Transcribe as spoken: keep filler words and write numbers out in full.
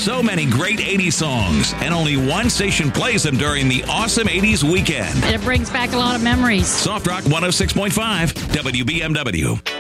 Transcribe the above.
So many great eighties songs, and only one station plays them during the awesome eighties weekend. It brings back a lot of memories. Soft Rock one oh six point five, W B M W.